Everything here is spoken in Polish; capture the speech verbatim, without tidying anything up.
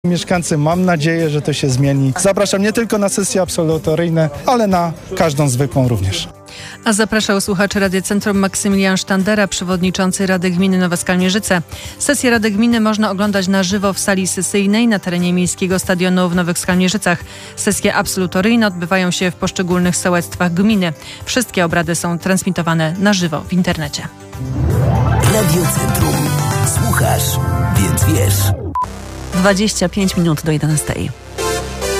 Mieszkańcy, mam nadzieję, że to się zmieni. Zapraszam nie tylko na sesje absolutoryjne, ale na każdą zwykłą również. A zapraszał słuchaczy Radia Centrum Maksymilian Sztandera, przewodniczący Rady Gminy Nowe Skalmierzyce. Sesję Rady Gminy można oglądać na żywo w sali sesyjnej na terenie Miejskiego Stadionu w Nowych Skalmierzycach. Sesje absolutoryjne odbywają się w poszczególnych sołectwach gminy. Wszystkie obrady są transmitowane na żywo w internecie. Radio Centrum. Słuchasz, więc wiesz. dwadzieścia pięć minut do jedenastej.